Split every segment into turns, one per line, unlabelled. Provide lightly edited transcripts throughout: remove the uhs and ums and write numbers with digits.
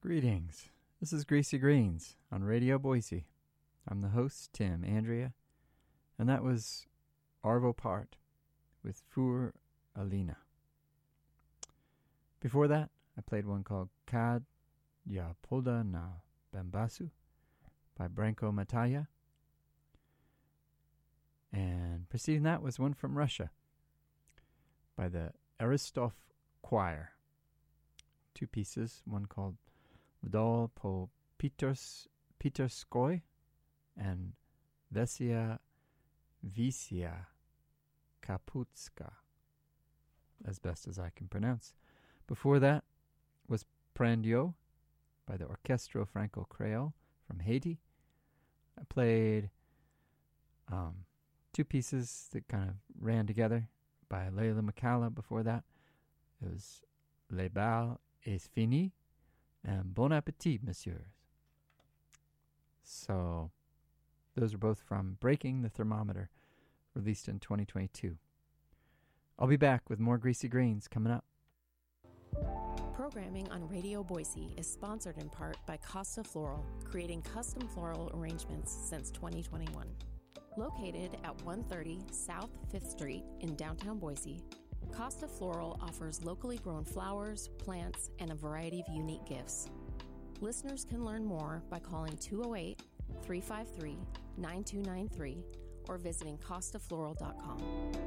Greetings. This is Greasy Greens on Radio Boise. I'm the host, Tim Andrea, and that was Arvo Part with Fur Alina. Before that, I played one called Kad Ya Polda na Bambasu by Branko Mataya. And preceding that was one from Russia by the Aristov Choir. Two pieces, one called Vdol po Peterskoy and Vesia Visia Kaputska, as best as I can pronounce. Before that was Prandio by the Orchestro Franco Creole from Haiti. I played two pieces that kind of ran together by Leila McCalla. Before that, it was Le Bal est fini and Bon Appetit, Messieurs. So, those are both from Breaking the Thermometer, released in 2022. I'll be back with more Greasy Greens coming up.
Programming on Radio Boise is sponsored in part by Costa Floral, creating custom floral arrangements since 2021. Located at 130 South 5th Street in downtown Boise, Costa Floral offers locally grown flowers, plants, and a variety of unique gifts. Listeners can learn more by calling 208-353-9293 or visiting costafloral.com.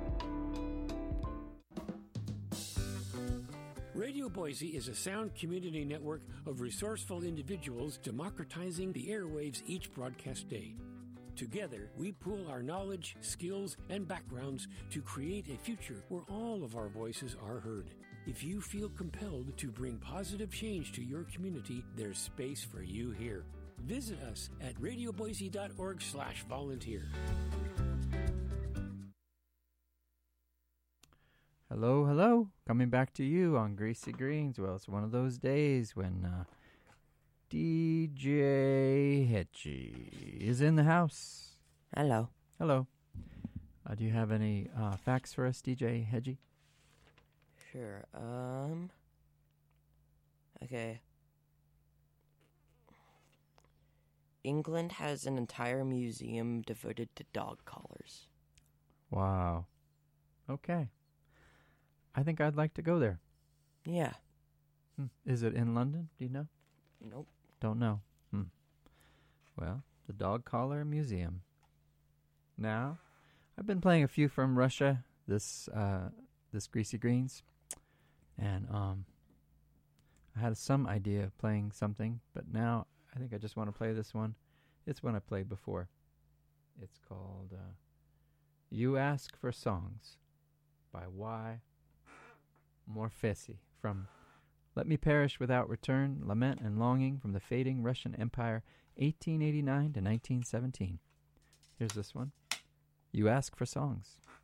Radio Boise is a sound community network of resourceful individuals democratizing the airwaves each broadcast day. Together, we pool our knowledge, skills, and backgrounds to create a future where all of our voices are heard. If you feel compelled to bring positive change to your community, there's space for you here. Visit us at radioboise.org/volunteer.
Hello, hello. Coming back to you on Greasy Greens. Well, it's one of those days when DJ Hedgie is in the house.
Hello.
Hello. Do you have any facts for us, DJ Hedgie?
Sure. Okay. England has an entire museum devoted to dog collars.
Wow. Okay. I think I'd like to go there.
Yeah.
Is it in London? Do you know?
Nope.
Don't know. Well, the Dog Collar Museum. Now, I've been playing a few from Russia this Greasy Greens, and I had some idea of playing something, but now I think I just want to play this one. It's one I played before. It's called You Ask for Songs by Y. Morfesi from Let Me Perish Without Return, Lament and Longing from the Fading Russian Empire, 1889 to 1917. Here's this one. You Ask for Songs.